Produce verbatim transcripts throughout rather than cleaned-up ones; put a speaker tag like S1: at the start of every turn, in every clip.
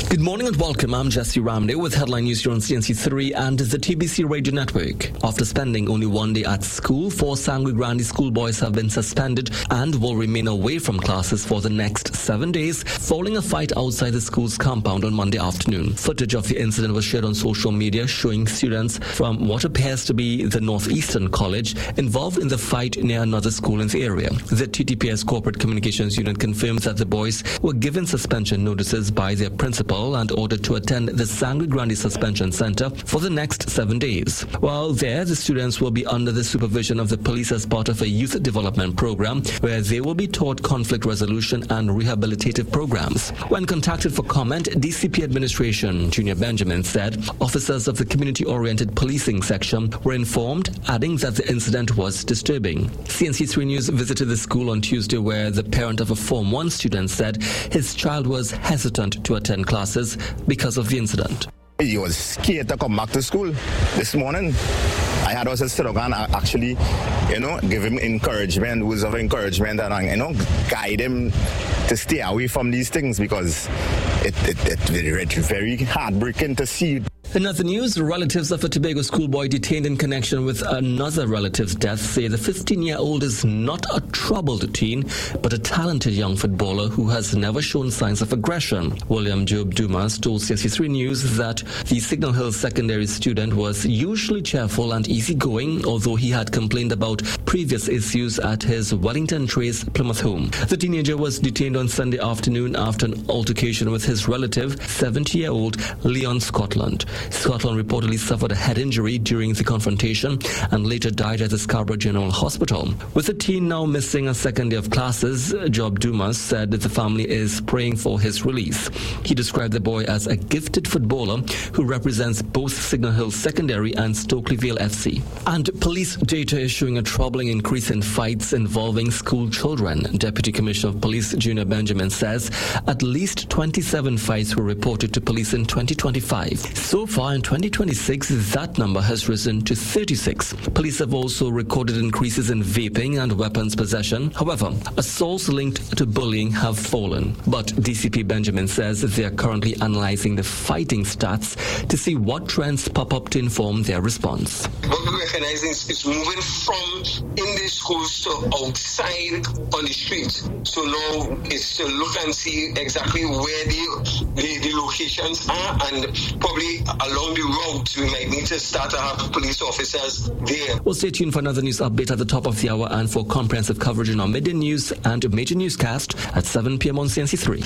S1: Good morning and welcome. I'm Jesse Ramde with headline news here on C N C three and the T B C Radio Network. After spending only one day at school, four Sangre Grande schoolboys have been suspended and will remain away from classes for the next seven days, following a fight outside the school's compound on Monday afternoon. Footage of the incident was shared on social media, showing students from what appears to be the Northeastern College involved in the fight near another school in the area. The T T P S Corporate Communications Unit confirms that the boys were given suspension notices by their principal and ordered to attend the Sangre Grande Suspension Center for the next seven days. While there, the students will be under the supervision of the police as part of a youth development program where they will be taught conflict resolution and rehabilitative programs. When contacted for comment, D C P administration, Junior Benjamin, said officers of the community-oriented policing section were informed, adding that the incident was disturbing. C N C three News visited the school on Tuesday where the parent of a Form one student said his child was hesitant to attend classes because of the incident.
S2: He was scared to come back to school this morning. I had also sit down and actually, you know, give him encouragement, words of encouragement, and, you know, guide him to stay away from these things because it, it, it, it's very heartbreaking to see.
S1: In other news, relatives of a Tobago schoolboy detained in connection with another relative's death say the fifteen-year-old is not a troubled teen, but a talented young footballer who has never shown signs of aggression. William Job Dumas told C N C three News that the Signal Hill secondary student was usually cheerful and easygoing, although he had complained about previous issues at his Wellington Trace Plymouth home. The teenager was detained on Sunday afternoon after an altercation with his relative, seventy-year-old Leon Scotland. Scotland reportedly suffered a head injury during the confrontation and later died at the Scarborough General Hospital. With the teen now missing a second day of classes, Job Dumas said that the family is praying for his release. He described the boy as a gifted footballer who represents both Signal Hill Secondary and Stokely Vale F C. And police data is showing a troubling increase in fights involving school children. Deputy Commissioner of Police Junior Benjamin says at least twenty-seven fights were reported to police in twenty twenty-five. So far in twenty twenty-six, that number has risen to thirty-six. Police have also recorded increases in vaping and weapons possession. However, assaults linked to bullying have fallen. But D C P Benjamin says they are currently analyzing the fighting stats to see what trends pop up to inform their response.
S3: What we recognize is it's moving from in the schools to outside on the street. So now it's to look and see exactly where the, the, the locations are, and probably along the route we might need to start to have police officers there.
S1: Well, stay tuned for another news update at the top of the hour and for comprehensive coverage in our midday news and major newscast at seven p.m. on C N C three.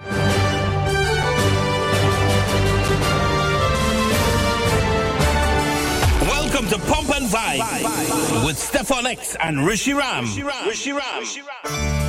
S4: Welcome to Pump and Vibe with Stefan X and Rishi Ram. Rishi Ram. Rishi Ram.